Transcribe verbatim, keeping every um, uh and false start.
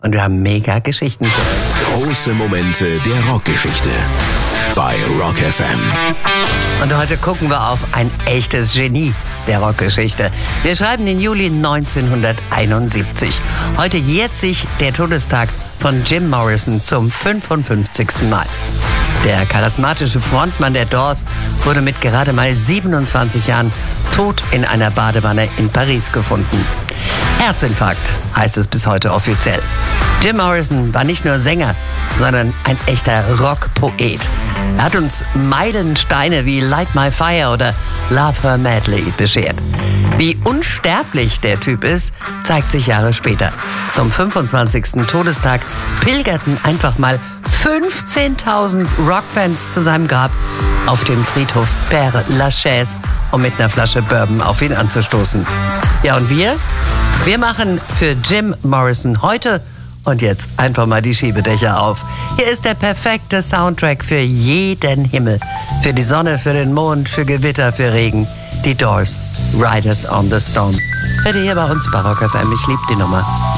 und wir haben mega Geschichten für euch. Große Momente der Rockgeschichte bei Rock F M. Und heute gucken wir auf ein echtes Genie der Rockgeschichte. Wir schreiben den Juli neunzehnhunderteinundsiebzig. Heute jährt sich der Todestag von Jim Morrison zum fünfundfünfzigsten Mal. Der charismatische Frontmann der Doors wurde mit gerade mal siebenundzwanzig Jahren tot in einer Badewanne in Paris gefunden. Herzinfarkt heißt es bis heute offiziell. Jim Morrison war nicht nur Sänger, sondern ein echter Rockpoet. Er hat uns Meilensteine wie Light My Fire oder Love Her Madly beschert. Wie unsterblich der Typ ist, zeigt sich Jahre später. Zum fünfundzwanzigsten Todestag pilgerten einfach mal fünfzehntausend Rockfans zu seinem Grab auf dem Friedhof Père Lachaise, um mit einer Flasche Bourbon auf ihn anzustoßen. Ja, und wir? Wir machen für Jim Morrison heute und jetzt einfach mal die Schiebedächer auf. Hier ist der perfekte Soundtrack für jeden Himmel. Für die Sonne, für den Mond, für Gewitter, für Regen. Die Doors, Riders on the Storm. Hört ihr hier bei uns bei Rock F M. Ich liebe die Nummer.